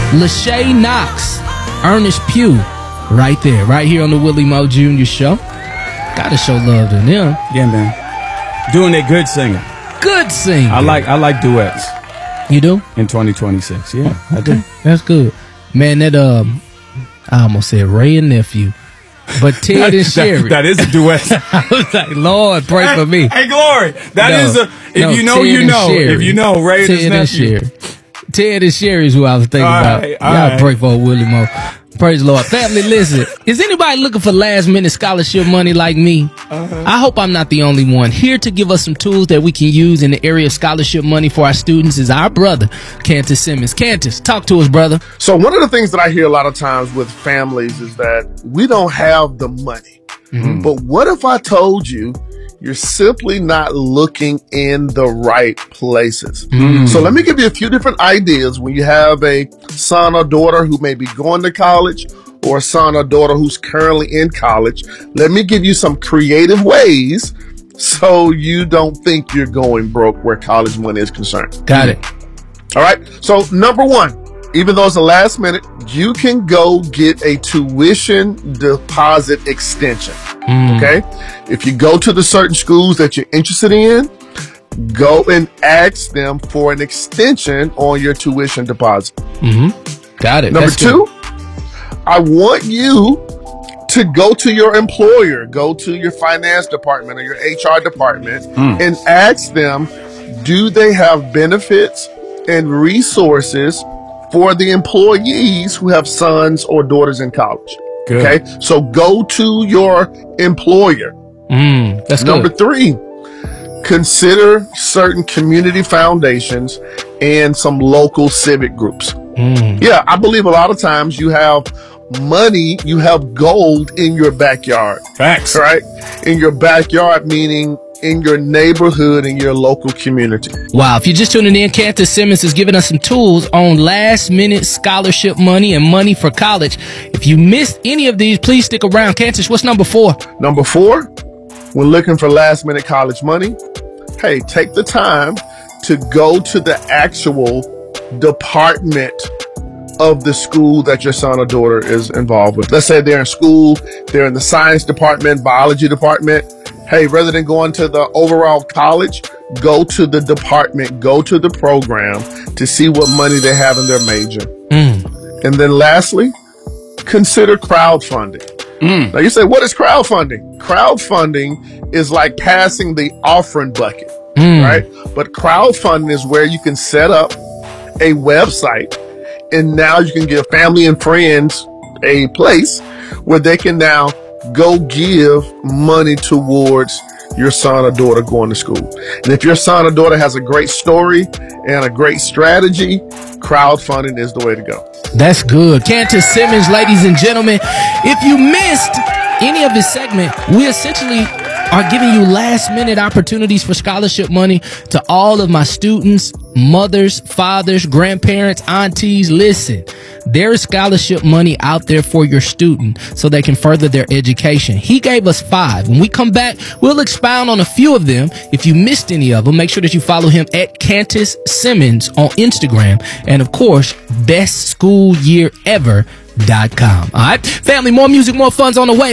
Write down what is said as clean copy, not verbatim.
Lachey Knox, Ernest Pugh, right there, right here on the Willie Moe Jr. Show. Gotta show love to them. Yeah, man. Doing that good singing. Good singing. I like duets. You do? In 2026, yeah, I do. That's good. Man, that, I almost said Ray and Nephew. But Ted and Sherry. That is a duet. I was like, Lord, pray for me. Hey, Glory. If you know, you know. If you know, Ray and his nephew. Ted and Sherry is who I was thinking about. Y'all pray for Willie Moe. Praise the Lord. Family, listen. Is anybody looking for last-minute scholarship money like me? I hope I'm not the only one. Here to give us some tools that we can use in the area of scholarship money for our students is our brother, Cantus Simmons. Cantus, talk to us, brother. So one of the things that I hear a lot of times with families is that we don't have the money. Mm-hmm. But what if I told you you're simply not looking in the right places? So let me give you a few different ideas when you have a son or daughter who may be going to college or a son or daughter who's currently in college. Let me give you some creative ways so you don't think you're going broke where college money is concerned. Got it. All right. So number one, even though it's the last minute, you can go get a tuition deposit extension. Okay. If you go to the certain schools that you're interested in, go and ask them for an extension on your tuition deposit. Got it. Number two, I want you to go to your employer, go to your finance department or your HR department and ask them, do they have benefits and resources for the employees who have sons or daughters in college? Good. Okay, so go to your employer. That's Number good. three, consider certain community foundations and some local civic groups. Yeah, I believe a lot of times you have money, you have gold in your backyard. Facts. Right? In your backyard, meaning in your neighborhood, in your local community. Wow, if you're just tuning in, Cantus Simmons is giving us some tools on last-minute scholarship money and money for college. If you missed any of these, please stick around. Cantus, what's number 4? Number 4, when looking for last-minute college money, hey, take the time to go to the actual department of the school that your son or daughter is involved with. Let's say they're in school, they're in the science department, biology department. Hey, rather than going to the overall college, go to the department, go to the program to see what money they have in their major. And then lastly, consider crowdfunding. Now you say, what is crowdfunding? Crowdfunding is like passing the offering bucket, right? But crowdfunding is where you can set up a website and now you can give family and friends a place where they can now go give money towards your son or daughter going to school. And if your son or daughter has a great story and a great strategy, crowdfunding is the way to go. That's good. Cantus Simmons, ladies and gentlemen. If you missed any of this segment, we essentially are giving you last-minute opportunities for scholarship money to all of my students, mothers, fathers, grandparents, aunties. Listen, there is scholarship money out there for your student so they can further their education. He gave us 5. When we come back, we'll expound on a few of them. If you missed any of them, make sure that you follow him at Cantus Simmons on Instagram. And of course, bestschoolyearever.com. All right, family, more music, more fun's on the way.